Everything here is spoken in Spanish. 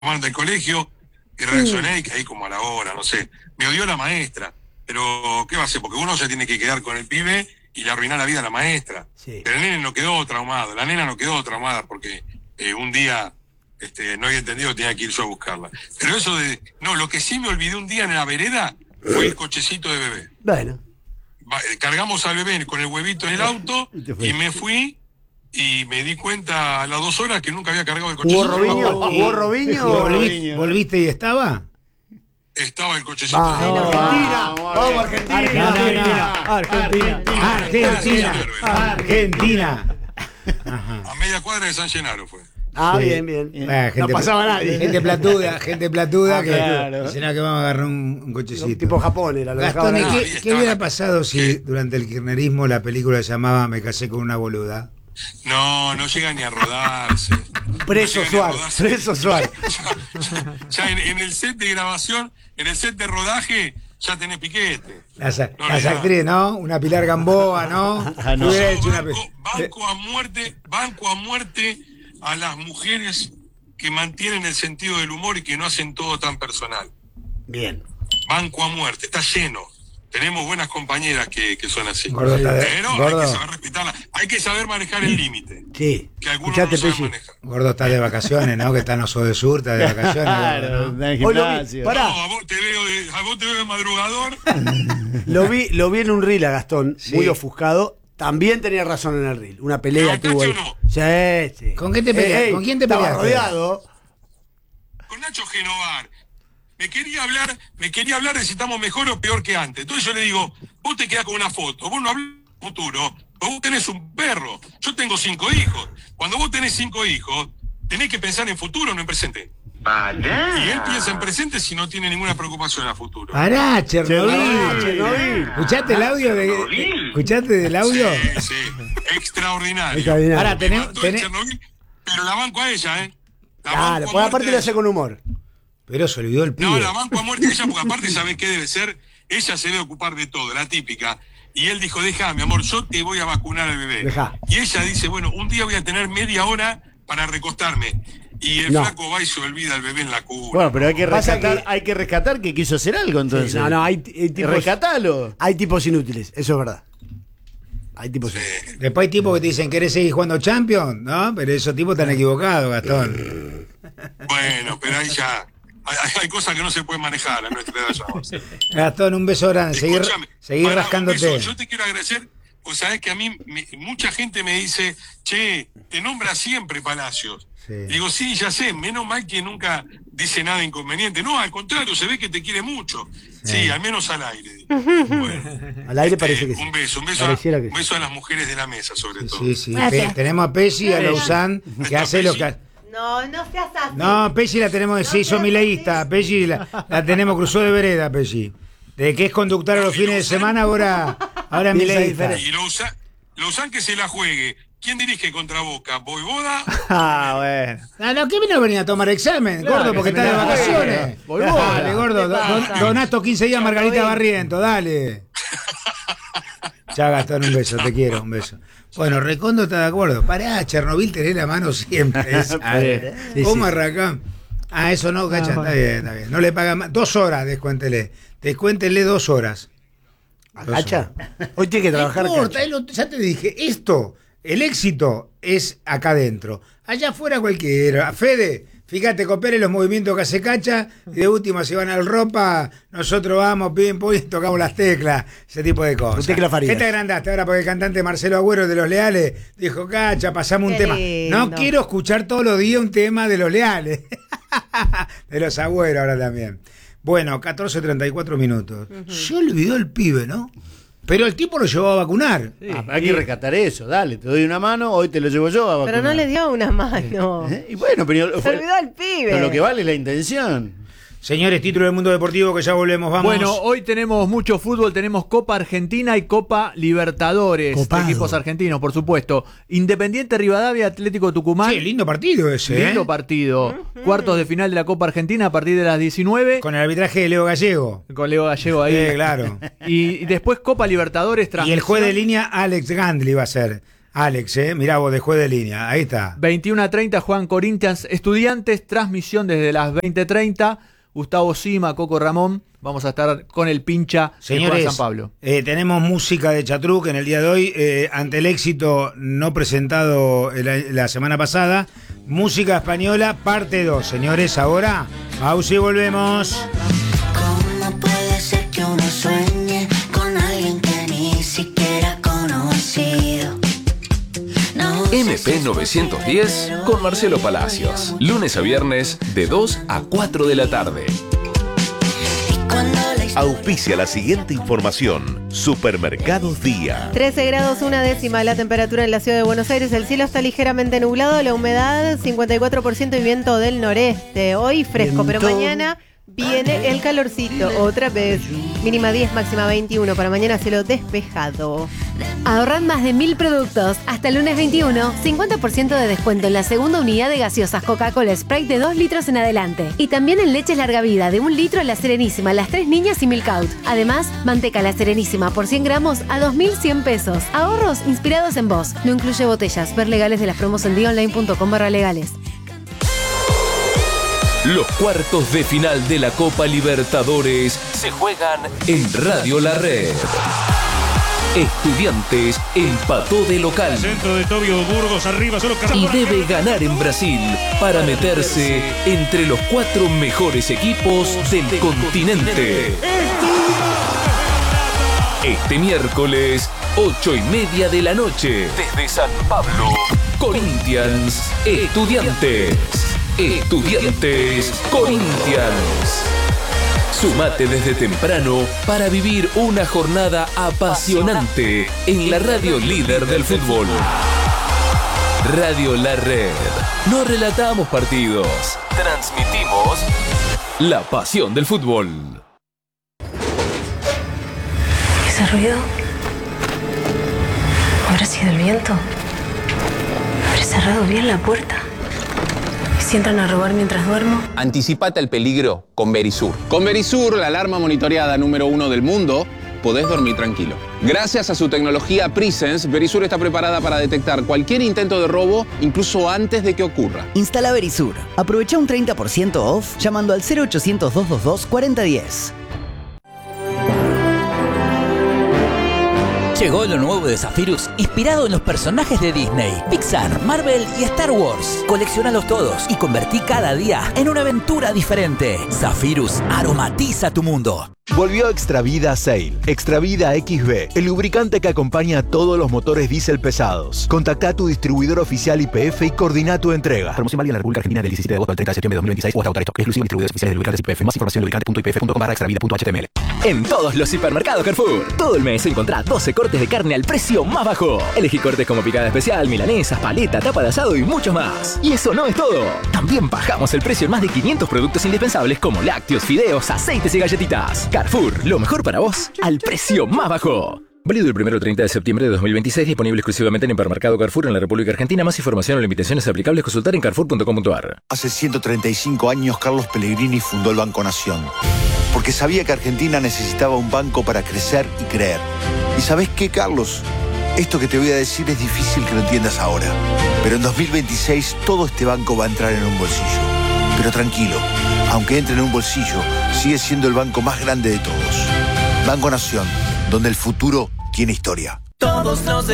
del colegio y reaccioné y caí como a la hora, no sé. Me odió la maestra, pero ¿qué va a hacer? Porque uno se tiene que quedar con el pibe y le arruinar la vida a la maestra. Sí. Pero el nene no quedó traumado, la nena no quedó traumada porque un día no había entendido que tenía que ir yo a buscarla. Pero eso no, lo que sí me olvidé un día en la vereda fue el cochecito de bebé. Bueno. Cargamos al bebé con el huevito en el auto y me fui y me di cuenta a las 2 horas que nunca había cargado el cochecito. ¿Jugó Robinho? ¿Volviste y estaba? Estaba el cochecito. Argentina. Vamos, Argentina. Argentina. A media cuadra de San Genaro fue. Sí. Bien. No pasaba nadie. Gente platuda que claro. dice, no, que vamos a agarrar un cochecito. Tipo Japón era. Gastón, ahí. ¿qué hubiera pasado si durante el kirchnerismo la película se llamaba Me casé con una boluda? No llega ni a rodarse. Preso Suárez. Ya en el set de grabación, en el set de rodaje, ya tenés piquete. Las actrices, ¿no? Una Pilar Gamboa, ¿no? No, Hubiera hecho una banco a muerte a las mujeres que mantienen el sentido del humor y que no hacen todo tan personal. Bien. Banco a muerte, está lleno. Tenemos buenas compañeras que son así. Gordo, Pero gordo. hay que saber respetarla. Hay que saber manejar el límite. Sí. Que algunos Escuchate, no saben Pesci. manejar. Gordo está de vacaciones, ¿no? Que está en Oso de Sur, está de vacaciones. Claro, Gordo, ¿no? en el Hoy lo vi, gimnasio. pará. No, a vos te veo de madrugador. Lo vi en un reel a Gastón, Sí. muy ofuscado. También tenía razón en el reel. Una pelea ¿Pero tuvo ahí. cacho o Sí. ¿Con qué te peleaste? ¿Con quién te estaba peleaste? rodeado. Con Nacho Genovar. Me quería hablar de si estamos mejor o peor que antes. Entonces yo le digo, vos te quedás con una foto, vos no hablas del futuro, vos tenés un perro, yo tengo 5 hijos. Cuando vos tenés 5 hijos, tenés que pensar en futuro, no en presente. Y él piensa en presente si no tiene ninguna preocupación a futuro. Pará, Chernobyl. Chernobyl. ¿Escuchaste el audio? ¿Escuchaste del audio? Sí, extraordinario. Extraordinario. Ahora Me mató el Chernobyl, pero la banco a ella, ¿eh? La Claro, banco a pues aparte muerte lo a hace ella. con humor. Pero se olvidó el pibe. No, la banco a muerte ella, porque aparte, ¿sabés qué debe ser? Ella se debe ocupar de todo, la típica. Y él dijo, deja, mi amor, yo te voy a vacunar al bebé. Dejá. Y ella dice, bueno, un día voy a tener media hora para recostarme. Y el No. flaco va y se olvida el bebé en la cuna. Bueno, pero Pasa hay que rescatar que quiso hacer algo entonces. No, hay tipos, Rescatalo. hay tipos inútiles, eso es verdad. Hay tipos inútiles. Después hay tipos que te dicen, ¿querés seguir jugando Champions? No, pero esos tipos están equivocados, Gastón. Bueno, pero ahí ya... Hay cosas que no se pueden manejar a nuestra edad ya. Gastón, un beso grande. Escúchame, Seguir pará, un rascándote. beso. Yo te quiero agradecer, pues sabés que a mí mucha gente me dice, che, te nombra siempre Palacios. Sí. Digo, sí, ya sé, menos mal que nunca dice nada inconveniente. No, al contrario, se ve que te quiere mucho. Sí, al menos al aire. Bueno, Al aire parece que sí. un beso Pareciera que un beso a las mujeres de la mesa, sobre todo. Sí. Gracias. Tenemos a Pesci y a Lausanne, que hace lo que... No seas así. No, Pesci la tenemos, se hizo mileísta. Pesci la tenemos, cruzó de vereda, Pesci. De que es conductor a los fines de semana, ahora es mileísta. Y Lausanne que se la juegue. ¿Quién dirige contra Boca? ¿Voivoda? Ah, bueno. No, ¿qué vino a venir a tomar examen, gordo? Porque está de vacaciones. Dale, gordo. ¿Qué pasa? Donato 15 días Margarita Barriento, dale. Ya, Gastón, un beso, te quiero, un beso. Bueno, Recondo está de acuerdo. Pará, Chernobyl, tenés la mano siempre. Sí, ¿Cómo sí. arrancán? Ah, eso no, cacha, está bien. No le pagan más. 2 horas, descuéntele. Descuéntenle 2 horas. ¿A Cacha? Hoy tiene que trabajar. No importa, Cacha. ya te dije, el éxito es acá adentro. Allá afuera cualquiera. Fede, fíjate, coopere los movimientos que hace Cacha, y de última se van al ropa, nosotros vamos, pim, pum, y tocamos las teclas, ese tipo de cosas. Tecla Farías. ¿Qué te agrandaste ahora? Porque el cantante Marcelo Agüero de Los Leales dijo, Cacha, pasamos un Qué tema. No lindo. quiero escuchar todos los días un tema de Los Leales. De los Agüeros ahora también. Bueno, 14:34 minutos. Se olvidó el pibe, ¿no? Pero el tipo lo llevó a vacunar. Hay que rescatar eso, dale, te doy una mano, hoy te lo llevo yo a vacunar. Pero no le dio una mano. Y bueno, pero, Se olvidó el pibe. pero lo que vale es la intención. Señores, título del mundo deportivo que ya volvemos, vamos. Bueno, hoy tenemos mucho fútbol, tenemos Copa Argentina y Copa Libertadores, Copado. de equipos argentinos, por supuesto. Independiente Rivadavia, Atlético Tucumán. Sí, lindo partido ese, Lindo partido. Cuartos de final de la Copa Argentina a partir de las 19. Con el arbitraje de Leo Gallego. Con Leo Gallego ahí. Claro. Y después Copa Libertadores. Y el juez de línea, Alex Gandli, va a ser. Alex, mirá vos, de juez de línea, ahí está. 21:30 juegan Corinthians Estudiantes, transmisión desde las 20:30. Gustavo Sima, Coco Ramón, vamos a estar con el pincha de Señores, San Pablo. Tenemos música de Chatruc en el día de hoy, ante el éxito no presentado la semana pasada. Música española, parte 2. Señores, ahora, pausa y volvemos. ¿Cómo puede ser que uno sueñe con alguien que ni siquiera ha conocido? MP 910 con Marcelo Palacios. Lunes a viernes de 2 a 4 de la tarde. Auspicia la siguiente información. Supermercados Día. 13 grados 1 décima la temperatura en la ciudad de Buenos Aires. El cielo está ligeramente nublado, la humedad 54% y viento del noreste. Hoy fresco, pero mañana viene el calorcito otra vez. Mínima 10, máxima 21. Para mañana cielo despejado. Ahorrad más de 1000 productos. Hasta el lunes 21, 50% de descuento en la segunda unidad de gaseosas Coca-Cola Sprite de 2 litros en adelante. Y también en leches larga vida de 1 litro La Serenísima, Las Tres Niñas y Milk Out. Además, manteca La Serenísima por 100 gramos a 2.100 pesos. Ahorros inspirados en vos. No incluye botellas. Ver legales de las promos en dionline.com/legales. Los cuartos de final de la Copa Libertadores se juegan en Radio La Red. Estudiantes empató de local. Centro de Tobio Burgos, arriba, solo y debe ganar en Brasil para meterse entre los 4 mejores equipos del continente. Este miércoles, 8:30 de la noche, desde San Pablo, Corinthians Estudiantes. Estudiantes Corinthians. Sumate desde temprano para vivir una jornada apasionante en la radio líder del fútbol. Radio La Red. No relatamos partidos, transmitimos la pasión del fútbol. ¿Ese ruido? ¿Habrá sido el viento? ¿Habré cerrado bien la puerta? ¿Si entran a robar mientras duermo? Anticipate al peligro con Verisur. Con Verisur, la alarma monitoreada número 1 del mundo, podés dormir tranquilo. Gracias a su tecnología Presence, Verisur está preparada para detectar cualquier intento de robo, incluso antes de que ocurra. Instala Verisur. Aprovecha un 30% off llamando al 0800-222-4010. Llegó lo nuevo de Zephyrus, inspirado en los personajes de Disney, Pixar, Marvel y Star Wars. Colecciónalos todos y convertí cada día en una aventura diferente. Zephyrus aromatiza tu mundo. Volvió Extravida Sail, Extravida XB, el lubricante que acompaña a todos los motores diésel pesados. Contacta a tu distribuidor oficial YPF y coordina tu entrega. Promoción válida en la República Argentina del 17 de agosto al 30 de septiembre de 2026 o hasta agotar esto. Exclusivo distribuidores oficiales de lubricantes YPF. Más información en lubricante.ipf.com/extravida.html. En todos los supermercados Carrefour, todo el mes encontrá 12 cortes de carne al precio más bajo. Elegí cortes como picada especial, milanesas, paleta, tapa de asado y mucho más. Y eso no es todo. También bajamos el precio en más de 500 productos indispensables como lácteos, fideos, aceites y galletitas. Carrefour, lo mejor para vos, al precio más bajo. Válido el 1 al 30 de septiembre de 2026, disponible exclusivamente en Hipermercado Carrefour en la República Argentina. Más información o limitaciones aplicables consultar en carrefour.com.ar. Hace 135 años Carlos Pellegrini fundó el Banco Nación, porque sabía que Argentina necesitaba un banco para crecer y creer. ¿Y sabés qué, Carlos? Esto que te voy a decir es difícil que lo entiendas ahora, pero en 2026 todo este banco va a entrar en un bolsillo. Pero tranquilo, aunque entre en un bolsillo, sigue siendo el banco más grande de todos. Banco Nación, donde el futuro tiene historia. Todos los